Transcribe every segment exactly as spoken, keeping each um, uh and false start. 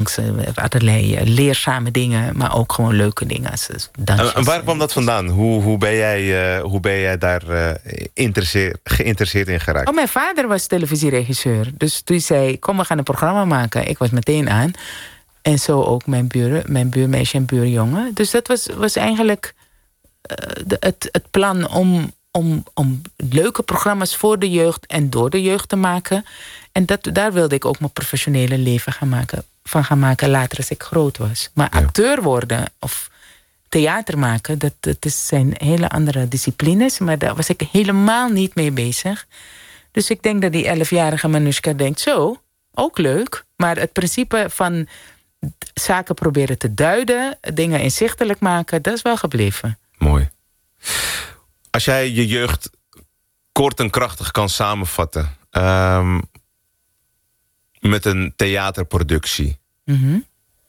langs uh, allerlei uh, leerzame dingen, maar ook gewoon leuke dingen. Als, dansjes. En waar kwam dat vandaan? Hoe, hoe, ben, jij, uh, hoe ben jij daar uh, geïnteresseerd in geraakt? Oh, mijn vader was televisieregisseur. Dus toen zei, kom, we gaan een programma maken. Ik was meteen aan. En zo ook mijn, buren, mijn buurmeisje en buurjongen. Dus dat was, was eigenlijk uh, de, het, het plan om, om, om leuke programma's voor de jeugd en door de jeugd te maken. En dat, daar wilde ik ook mijn professionele leven gaan maken, van gaan maken later als ik groot was. Maar ja. acteur worden of theater maken, dat, dat zijn hele andere disciplines. Maar daar was ik helemaal niet mee bezig. Dus ik denk dat die elfjarige Manushka denkt, zo, ook leuk. Maar het principe van zaken proberen te duiden, dingen inzichtelijk maken, dat is wel gebleven. Mooi. Als jij je jeugd kort en krachtig kan samenvatten, Um, met een theaterproductie, mm-hmm.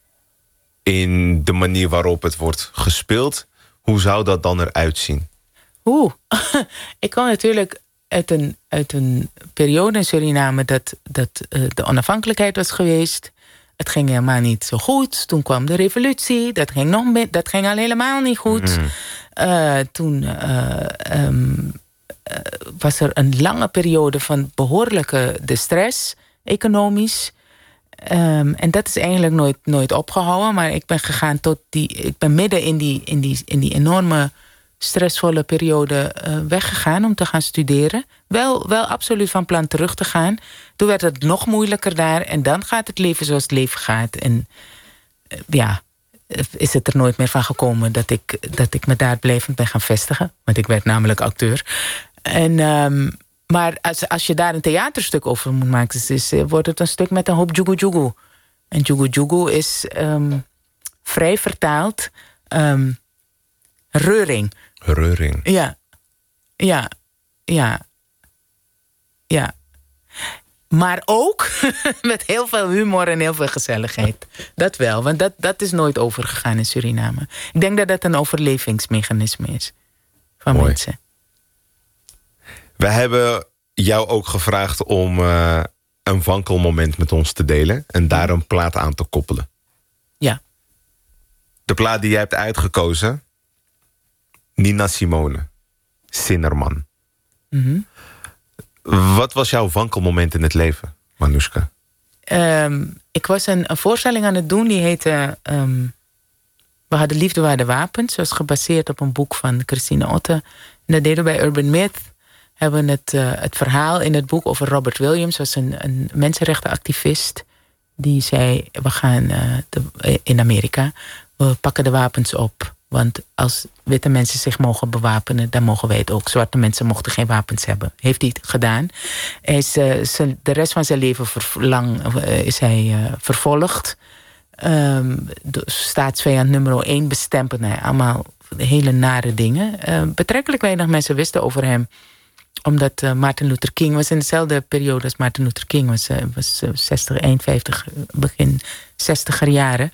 in de manier waarop het wordt gespeeld, hoe zou dat dan eruit zien? Oeh, ik kwam natuurlijk uit een, uit een periode in Suriname dat, dat uh, de onafhankelijkheid was geweest. Het ging helemaal niet zo goed. Toen kwam de revolutie. Dat ging, nog mee, dat ging al helemaal niet goed. Mm. Uh, toen uh, um, uh, was er een lange periode van behoorlijke distress, economisch. Um, en dat is eigenlijk nooit, nooit opgehouden. Maar ik ben gegaan tot die. Ik ben midden in die, in die, in die enorme stressvolle periode uh, weggegaan om te gaan studeren. Wel, wel absoluut van plan terug te gaan. Toen werd het nog moeilijker daar. En dan gaat het leven zoals het leven gaat. En uh, ja, is het er nooit meer van gekomen dat ik, dat ik me daar blijvend ben gaan vestigen. Want ik werd namelijk acteur. En, um, maar als, als je daar een theaterstuk over moet maken, dus is, wordt het een stuk met een hoop jugu jugu. En jugu jugu is um, vrij vertaald um, reuring. Reuring. Ja, ja, ja, ja. Maar ook met heel veel humor en heel veel gezelligheid. Dat wel, want dat, dat is nooit overgegaan in Suriname. Ik denk dat dat een overlevingsmechanisme is van Mooi. mensen. We hebben jou ook gevraagd om uh, een wankelmoment met ons te delen en daar een plaat aan te koppelen. Ja. De plaat die jij hebt uitgekozen, Nina Simone, Zinnerman. Mm-hmm. Wat was jouw wankelmoment in het leven, Manushka? Um, ik was een, een voorstelling aan het doen, die heette Um, We hadden Liefde waren de wapens. Dat was gebaseerd op een boek van Christine Otte. En dat deden we bij Urban Myth. Hebben het, uh, het verhaal in het boek over Robert Williams. Dat was een, een mensenrechtenactivist. Die zei, we gaan uh, de, in Amerika, we pakken de wapens op. Want als witte mensen zich mogen bewapenen, dan mogen wij het ook. Zwarte mensen mochten geen wapens hebben. Heeft hij het gedaan. Hij is, uh, zijn, de rest van zijn leven ver, lang uh, is hij uh, vervolgd. Um, de staatsvijand nummer één bestempeld. Nou ja, allemaal hele nare dingen. Uh, betrekkelijk weinig mensen wisten over hem. Omdat uh, Martin Luther King was in dezelfde periode als Martin Luther King. Was, uh, was uh, zestig, eenenvijftig, begin zestiger jaren.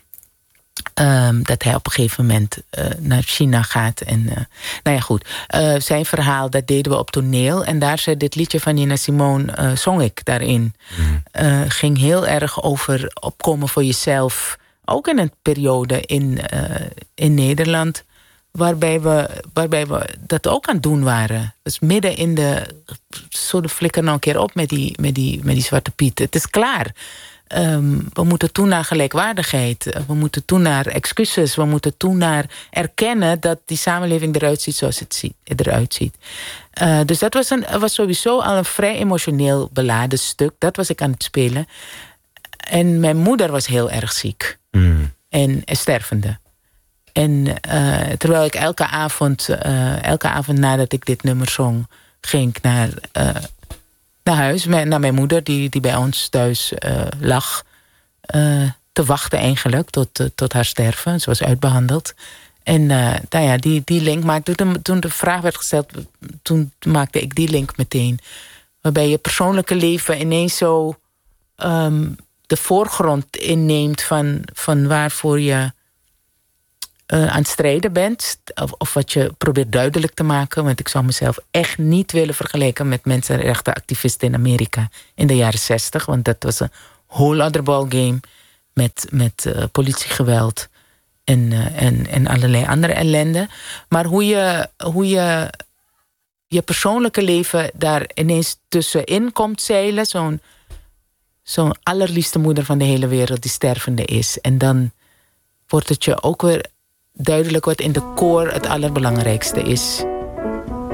Um, dat hij op een gegeven moment uh, naar China gaat. En, uh, nou ja, goed. Uh, zijn verhaal, dat deden we op toneel. En daar zei dit liedje van Nina Simone, uh, zong ik daarin. Mm. Uh, ging heel erg over opkomen voor jezelf. Ook in een periode in, uh, in Nederland, waarbij we, waarbij we dat ook aan het doen waren. Dus midden in de, zo de flikker nou een keer op met die, met die, met die Zwarte Piet. Het is klaar. Um, we moeten toe naar gelijkwaardigheid. We moeten toe naar excuses. We moeten toe naar erkennen dat die samenleving eruit ziet zoals het ziet, eruit ziet. Uh, dus dat was, een, was sowieso al een vrij emotioneel beladen stuk. Dat was ik aan het spelen. En mijn moeder was heel erg ziek. Mm. En stervende. En uh, terwijl ik elke avond, uh, elke avond nadat ik dit nummer zong, ging ik naar... Uh, naar huis, naar mijn moeder, die, die bij ons thuis uh, lag. Uh, te wachten eigenlijk, tot, uh, tot haar sterven. Ze was uitbehandeld. En uh, nou ja, die, die link maakte... Toen, toen de vraag werd gesteld, toen maakte ik die link meteen. Waarbij je persoonlijke leven ineens zo um, de voorgrond inneemt van, van waarvoor je Uh, aan het strijden bent. Of, of wat je probeert duidelijk te maken. Want ik zou mezelf echt niet willen vergelijken met mensenrechtenactivisten in Amerika in de jaren zestig. Want dat was een whole other ballgame. met, met uh, politiegeweld en, uh, en, en allerlei andere ellende. Maar hoe je, hoe je je persoonlijke leven daar ineens tussenin komt zeilen. Zo'n, zo'n allerliefste moeder van de hele wereld die stervende is. En dan wordt het je ook weer duidelijk wat in de core het allerbelangrijkste is.